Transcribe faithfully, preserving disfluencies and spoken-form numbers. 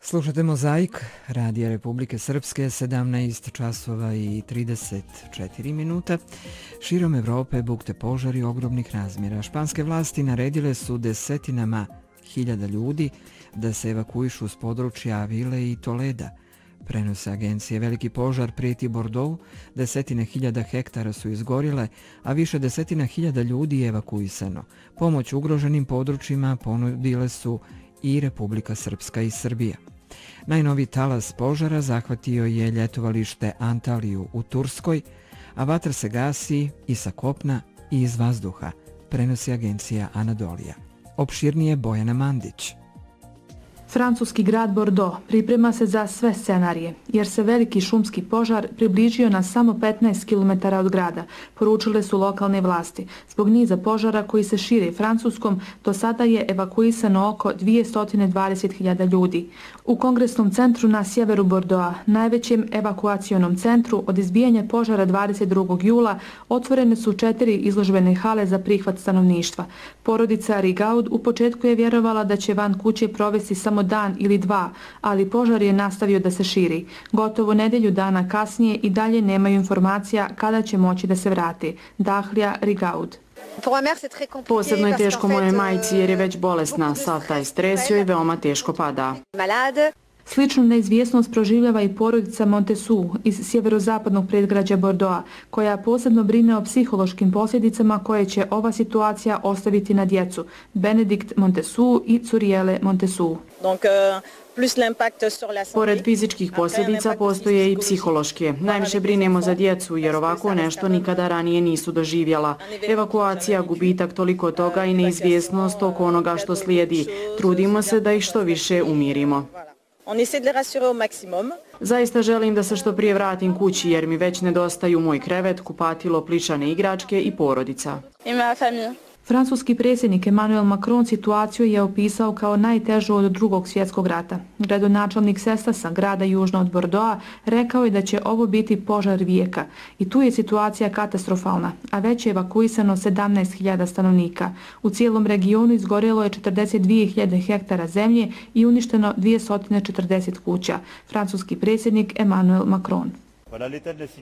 Slušate Mozaik, Radija Republike Srpske, sedamnaest časova i trideset četiri minuta. Širom Evrope bukte požari ogromnih razmjera. Španske vlasti naredile su desetinama hiljada ljudi da se evakuišu s područja Avile i Toleda. Prenose agencije. Veliki požar prijeti Bordeaux, desetine hiljada hektara su izgorile, a više desetina hiljada ljudi je evakuisano. Pomoć ugroženim područjima ponudile su i Republika Srpska i Srbija. Najnoviji talas požara zahvatio je ljetovalište Antaliju u Turskoj, a vatra se gasi i sa kopna i iz vazduha, prenosi agencija Anadolija. Opširnije Bojana Mandić. Francuski grad Bordeaux priprema se za sve scenarije, jer se veliki šumski požar približio na samo petnaest kilometara od grada, poručile su lokalne vlasti. Zbog niza požara koji se šire Francuskom, do sada je evakuisano oko dvjesto dvadeset hiljada ljudi. U kongresnom centru na sjeveru Bordeauxa, najvećem evakuacionom centru, od izbijanja požara dvadeset drugog jula otvorene su četiri izložbene hale za prihvat stanovništva. Porodica Rigaud u početku je vjerovala da će van kuće provesti samo dan ili dva, ali požar je nastavio da se širi. Gotovo nedelju dana kasnije i dalje nemaju informacija kada će moći da se vrate. Dahlija Rigaud. Posebno je teško moje majci jer je već bolesna, sav taj stres joj veoma teško pada. Sličnu neizvjesnost proživljava i porodica Montesou iz sjeverozapadnog predgrađa Bordeauxa, koja posebno brine o psihološkim posljedicama koje će ova situacija ostaviti na djecu. Benedikt Montesou i Curiele Montesou. Pored fizičkih posljedica postoje i psihološke. Najviše brinemo za djecu jer ovako nešto nikada ranije nisu doživjela. Evakuacija, gubitak toliko toga i neizvjesnost oko onoga što slijedi. Trudimo se da ih što više umirimo. Zaista želim da se što prije vratim kući jer mi već nedostaju moj krevet, kupatilo, plišane igračke i porodica. Francuski predsjednik Emmanuel Macron situaciju je opisao kao najtežu od drugog svjetskog rata. Gradonačelnik Sestasa, grada južno od Bordeauxa, rekao je da će ovo biti požar vijeka. I tu je situacija katastrofalna, a već je evakuisano sedamnaest hiljada stanovnika. U cijelom regionu izgorjelo je četrdeset dvije hiljade hektara zemlje i uništeno dvjesto četrdeset kuća. Francuski predsjednik Emmanuel Macron.